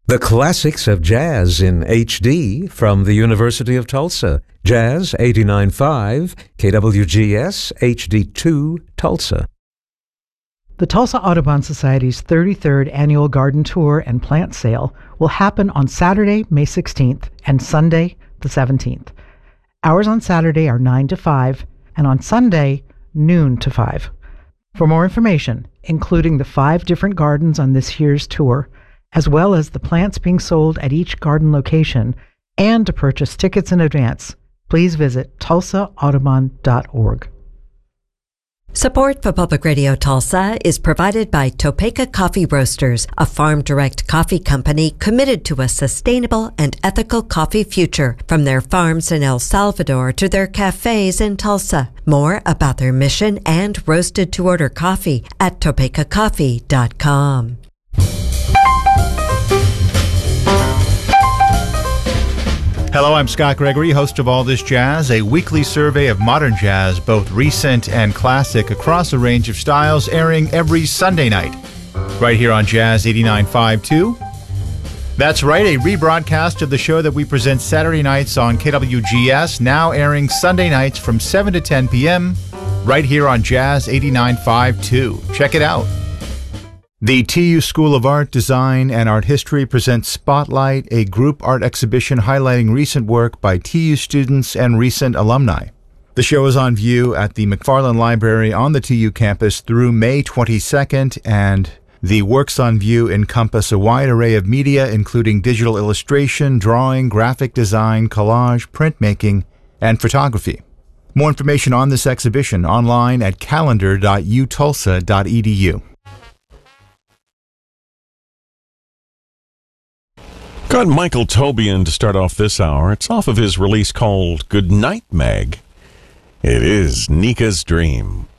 The classics of jazz in HD from the University of Tulsa. Jazz 89.5, KWGS HD2, Tulsa. The Tulsa Audubon Society's 33rd Annual Garden Tour and Plant Sale will happen on Saturday, May 16th and Sunday, the 17th. Hours on Saturday are 9 to 5 and on Sunday, noon to 5. For more information, including the 5 different gardens on this year's tour, as well as the plants being sold at each garden location, and to purchase tickets in advance, please visit tulsaaudubon.org. Support for Public Radio Tulsa is provided by Topeka Coffee Roasters, a farm-direct coffee company committed to a sustainable and ethical coffee future, from their farms in El Salvador to their cafes in Tulsa. More about their mission and roasted-to-order coffee at topekacoffee.com. Hello, I'm Scott Gregory, host of All This Jazz, a weekly survey of modern jazz, both recent and classic, across a range of styles, airing every Sunday night, right here on Jazz 89.5 too. That's right, a rebroadcast of the show that we present Saturday nights on KWGS, now airing Sunday nights from 7 to 10 p.m., right here on Jazz 89.5 too. Check it out. The TU School of Art, Design, and Art History presents Spotlight, a group art exhibition highlighting recent work by TU students and recent alumni. The show is on view at the McFarland Library on the TU campus through May 22nd, and the works on view encompass a wide array of media, including digital illustration, drawing, graphic design, collage, printmaking, and photography. More information on this exhibition online at calendar.utulsa.edu. Got Michael Tobian to start off this hour. It's off of his release called Good Night, Meg. It is Nika's Dream.